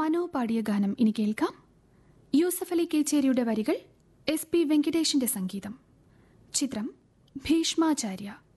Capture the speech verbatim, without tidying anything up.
മനോ പാടിയ ഗാനം ഇനി കേൾക്കാം. യൂസഫ് അലി കേച്ചേരിയുടെ വരികൾ, എസ് പി വെങ്കിടേഷിന്റെ സംഗീതം. ചിത്രം ഭീഷ്മാചാര്യ.